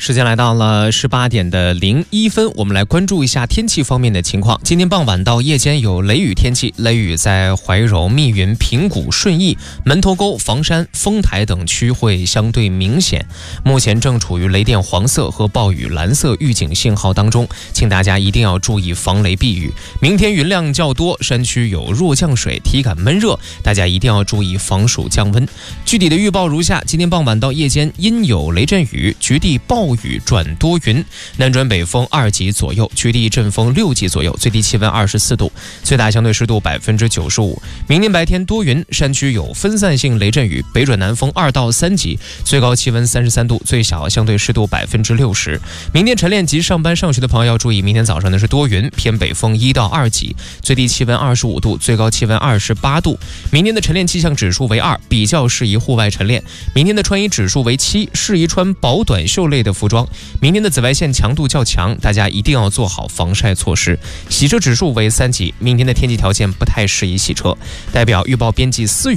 时间来到了18点的01分，我们来关注一下天气方面的情况。今天傍晚到夜间有雷雨天气，雷雨在怀柔、密云、平谷、顺义、门头沟、房山、丰台等区会相对明显。目前正处于雷电黄色和暴雨蓝色预警信号当中，请大家一定要注意防雷避雨。明天云量较多，山区有弱降水，体感闷热，大家一定要注意防暑降温。具体的预报如下：今天傍晚到夜间阴有雷阵雨，局地暴雨转多云，南转北风2级左右，局地阵风6级左右，最低气温24度，最大相对湿度95%。明天白天多云，山区有分散性雷阵雨，北转南风2到3级，最高气温33度，最小相对湿度60%。明天晨练及上班上学的朋友要注意，明天早上呢是多云，偏北风1到2级，最低气温25度，最高气温28度。明天的晨练气象指数为2，比较适宜户外晨练。明天的穿衣指数为7，适宜穿薄短袖类的服装。明天的紫外线强度较强，大家一定要做好防晒措施。洗车指数为3级，明天的天气条件不太适宜洗车。代表预报编辑思雨